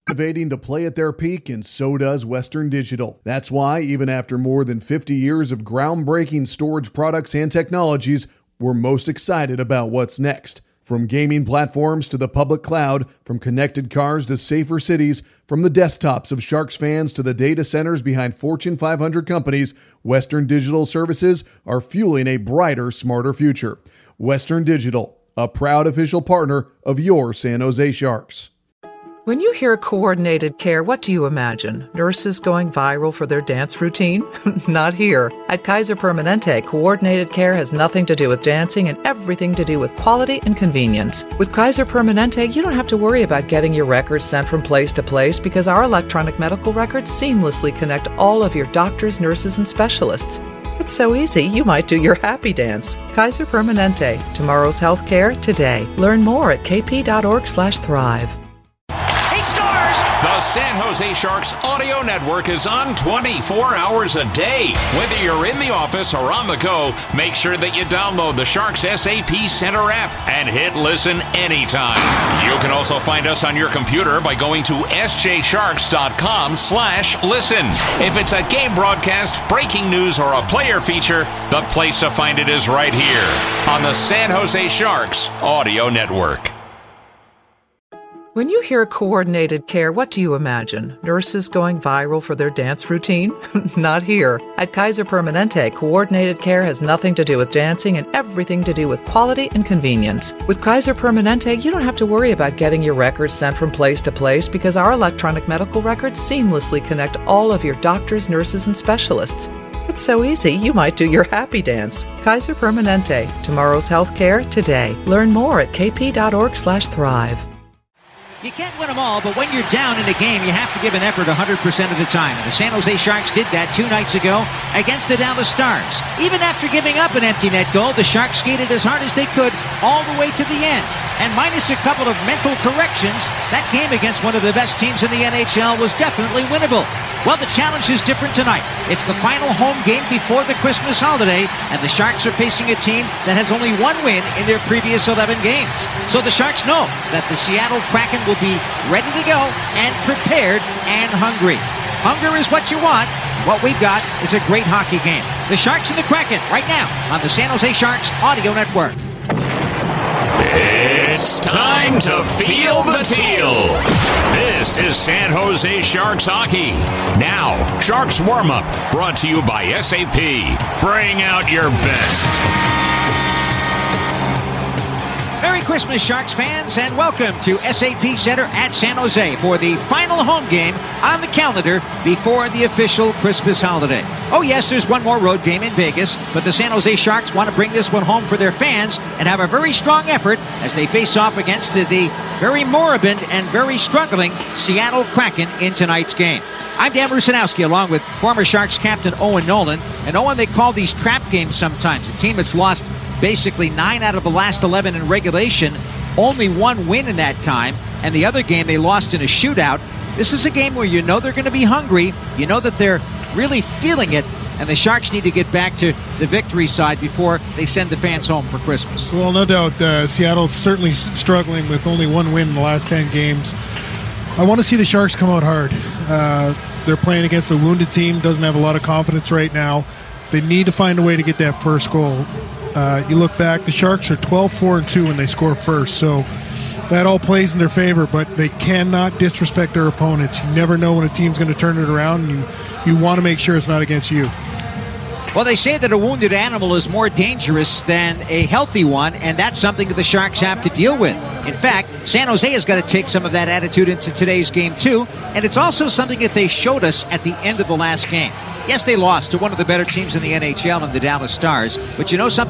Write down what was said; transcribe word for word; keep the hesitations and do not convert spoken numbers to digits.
Innovating to play at their peak, and so does Western Digital. That's why, even after more than fifty years of groundbreaking storage products and technologies, we're most excited about what's next. From gaming platforms to the public cloud, from connected cars to safer cities, from the desktops of Sharks fans to the data centers behind Fortune five hundred companies, Western Digital services are fueling a brighter, smarter future. Western Digital, a proud official partner of your San Jose Sharks. When you hear coordinated care, what do you imagine? Nurses going viral for their dance routine? Not here. At Kaiser Permanente, coordinated care has nothing to do with dancing and everything to do with quality and convenience. With Kaiser Permanente, you don't have to worry about getting your records sent from place to place because our electronic medical records seamlessly connect all of your doctors, nurses, and specialists. It's so easy, you might do your happy dance. Kaiser Permanente, tomorrow's healthcare today. Learn more at kp.org slash thrive. The San Jose Sharks audio network is on twenty-four hours a day. Whether you're in the office or on the go, make sure that you download the Sharks S A P Center app and hit listen anytime. You can also find us on your computer by going to sjsharks.com slash listen. If it's a game broadcast, breaking news, or a player feature, the place to find it is right here on the San Jose Sharks audio network. When you hear coordinated care, what do you imagine? Nurses going viral for their dance routine? Not here. At Kaiser Permanente, coordinated care has nothing to do with dancing and everything to do with quality and convenience. With Kaiser Permanente, you don't have to worry about getting your records sent from place to place because our electronic medical records seamlessly connect all of your doctors, nurses, and specialists. It's so easy, you might do your happy dance. Kaiser Permanente, tomorrow's healthcare today. Learn more at kp.org slash thrive. You can't win them all, but when you're down in a game, you have to give an effort one hundred percent of the time. And the San Jose Sharks did that two nights ago against the Dallas Stars. Even after giving up an empty net goal, the Sharks skated as hard as they could all the way to the end. And minus a couple of mental corrections, that game against one of the best teams in the N H L was definitely winnable. Well, the challenge is different tonight. It's the final home game before the Christmas holiday, and the Sharks are facing a team that has only one win in their previous eleven games. So the Sharks know that the Seattle Kraken will be ready to go and prepared and hungry. Hunger is what you want. What we've got is a great hockey game. The Sharks and the Kraken right now on the San Jose Sharks Audio Network. It's time to feel the teal. This is San Jose Sharks hockey. Now, Sharks warm-up, brought to you by S A P. Bring out your best. Merry Christmas, Sharks fans, and welcome to S A P Center at San Jose for the final home game on the calendar before the official Christmas holiday. Oh yes, there's one more road game in Vegas, but the San Jose Sharks want to bring this one home for their fans and have a very strong effort as they face off against the very moribund and very struggling Seattle Kraken in tonight's game. I'm Dan Rusanowski, along with former Sharks captain Owen Nolan. And Owen, they call these trap games sometimes. The team that's lost basically nine out of the last eleven in regulation, only one win in that time, and the other game they lost in a shootout. This is a game where you know they're going to be hungry, you know that they're really feeling it, and the Sharks need to get back to the victory side before they send the fans home for Christmas. Well, no doubt, uh, Seattle's certainly struggling with only one win in the last ten games. I want to see the Sharks come out hard. Uh, they're playing against a wounded team, doesn't have a lot of confidence right now. They need to find a way to get that first goal. Uh, you look back, the Sharks are twelve four and two when they score first, so that all plays in their favor, but they cannot disrespect their opponents. You never know when a team's going to turn it around, and you, you want to make sure it's not against you. Well, they say that a wounded animal is more dangerous than a healthy one, and that's something that the Sharks have to deal with. In fact, San Jose has got to take some of that attitude into today's game, too, and it's also something that they showed us at the end of the last game. Yes, they lost to one of the better teams in the N H L in the Dallas Stars, but you know something?